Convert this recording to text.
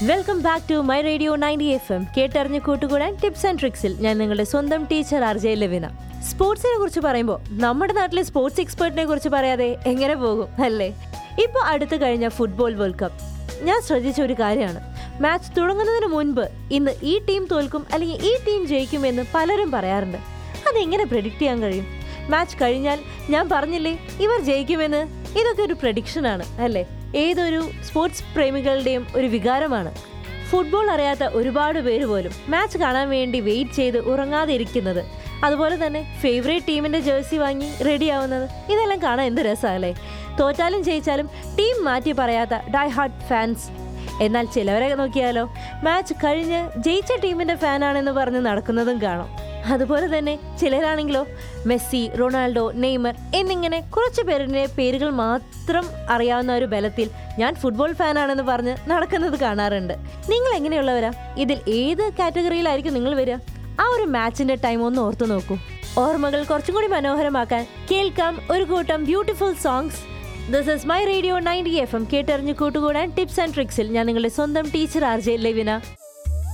Welcome back to my radio 90 FM. കേട്ടറിഞ്ഞ് കൂട്ടുകൂടാൻ tips and ട്രിക്സിൽ ഞാൻ നിങ്ങളുടെ സ്വന്തം ടീച്ചർ RJ ലവിന. സ്പോർട്സിനെ കുറിച്ച് പറയുമ്പോൾ നമ്മുടെ നാട്ടിലെ സ്പോർട്സ് എക്സ്പേർട്ടിനെ കുറിച്ച് പറയാതെ എങ്ങനെ പോകും അല്ലേ? ഇപ്പോൾ അടുത്ത് കഴിഞ്ഞ ഫുട്ബോൾ വേൾഡ് കപ്പ് ഞാൻ ശ്രദ്ധിച്ച ഒരു കാര്യമാണ്. മാച്ച് തുടങ്ങുന്നതിന് മുൻപ് ഇന്ന് ഈ ടീം തോൽക്കും അല്ലെങ്കിൽ ഈ ടീം ജയിക്കുമെന്ന് പലരും പറയാറുണ്ട്. അതെങ്ങനെ പ്രെഡിക്റ്റ് ചെയ്യാൻ കഴിയും? മാച്ച് കഴിഞ്ഞാൽ ഞാൻ പറഞ്ഞില്ലേ ഇവർ ജയിക്കുമെന്ന്. ഇതൊക്കെ ഒരു പ്രഡിക്ഷനാണ് അല്ലേ? ഏതൊരു സ്പോർട്സ് പ്രേമികളുടെയും ഒരു വികാരമാണ്. ഫുട്ബോൾ അറിയാത്ത ഒരുപാട് പേര് പോലും മാച്ച് കാണാൻ വേണ്ടി വെയിറ്റ് ചെയ്ത് ഉറങ്ങാതെ ഇരിക്കുന്നത്, അതുപോലെ തന്നെ ഫേവറേറ്റ് ടീമിൻ്റെ ജേഴ്സി വാങ്ങി റെഡിയാവുന്നത്, ഇതെല്ലാം കാണാൻ എന്ത് രസമല്ലേ? തോറ്റാലും ജയിച്ചാലും ടീം മാറ്റി പറയാത്ത ഡൈ ഹാർട്ട് ഫാൻസ്. എന്നാൽ ചിലവരെ നോക്കിയാലോ, മാച്ച് കഴിഞ്ഞ് ജയിച്ച ടീമിൻ്റെ ഫാനാണെന്ന് പറഞ്ഞ് നടക്കുന്നതും കാണാം. അതുപോലെ തന്നെ ചിലരാണെങ്കിലോ മെസ്സി, റൊണാൾഡോ, നെയ്മർ എന്നിങ്ങനെ കുറച്ച് പേരുടെ പേരുകൾ മാത്രം അറിയാവുന്ന ഒരു ബലത്തിൽ ഞാൻ ഫുട്ബോൾ ഫാനാണെന്ന് പറഞ്ഞ് നടക്കുന്നത് കാണാറുണ്ട്. നിങ്ങൾ എങ്ങനെയുള്ളവരാ? ഇതിൽ ഏത് കാറ്റഗറിയിലായിരിക്കും നിങ്ങൾ വരിക? ആ ഒരു മാച്ചിൻ്റെ ടൈം ഒന്ന് ഓർത്തു നോക്കൂ. ഓർമ്മകൾ കുറച്ചും കൂടി മനോഹരമാക്കാൻ കേൾക്കാം ഒരു കൂട്ടം beautiful songs. This is my radio 90 FM. കേട്ടറിഞ്ഞ് കൂട്ടുകൂടാൻ ടിപ്സ് ആൻഡ് ട്രിക്സിൽ ഞാൻ നിങ്ങളുടെ സ്വന്തം ടീച്ചർ RJ ലവിന.